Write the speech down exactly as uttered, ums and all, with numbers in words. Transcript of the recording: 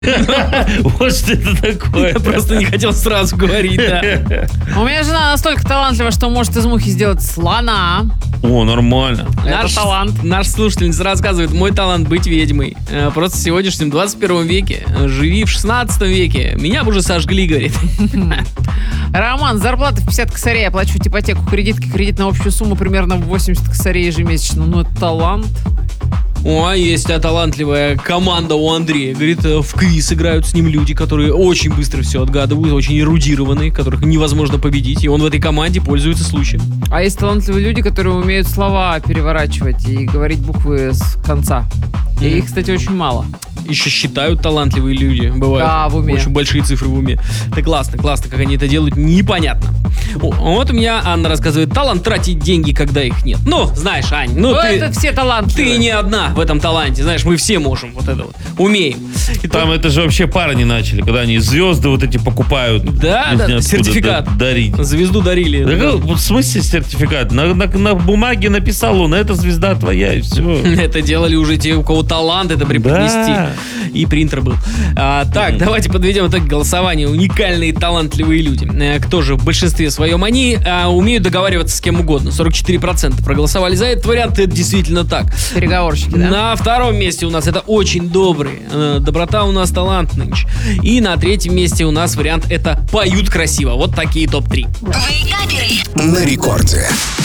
Вот что это такое. Я просто не хотел сразу говорить, да. У меня жена настолько талантлива, что может из мухи сделать слона. О, нормально. Это Наш, талант. наш слушательница рассказывает: мой талант быть ведьмой. Э, Просто в сегодняшнем двадцать первом веке. э, Живи в шестнадцатом веке. Меня бы уже сожгли, говорит. Роман, зарплата в пятьдесят косарей, оплачивать ипотеку, кредитки, кредит на общую сумму примерно в восемьдесят косарей ежемесячно. Ну, это талант. О, есть а, талантливая команда у Андрея. Говорит, э, в квиз играют с ним люди, которые очень быстро все отгадывают, очень эрудированные, которых невозможно победить. И он в этой команде пользуется случаем. А есть талантливые люди, которые умеют слова переворачивать и говорить буквы с конца. И Мгм. их, кстати, очень мало. Еще считают талантливые люди. Бывают. Да, в уме. Очень большие цифры в уме. Это классно, классно, как они это делают, непонятно. О, вот у меня Анна рассказывает: талант тратить деньги, когда их нет. Ну, знаешь, Ань, ну Ну, ты... это все талантливые. Ты не одна в этом таланте, знаешь, мы все можем вот это вот, умеем. И Там то- это же вообще пары не начали, когда они звезды вот эти покупают. Да, из да, ниоткуда сертификат. да- дарить. Звезду дарили. Да как- вот в смысле сертификат? На, на- на бумаге написал он, это звезда твоя, и все. Это делали уже те, у кого талант это преподнести. Да. И принтер был. А, так, давайте подведем итог голосования. Уникальные, талантливые люди. Э, Кто же в большинстве своем? Они а, умеют договариваться с кем угодно. сорок четыре процента проголосовали за этот вариант. Это действительно так. Переговорщики, да? На втором месте у нас это очень добрые. Э, Доброта у нас талант нынче. И на третьем месте у нас вариант это поют красиво. Вот такие топ три. Вейкаперы. На рекорде.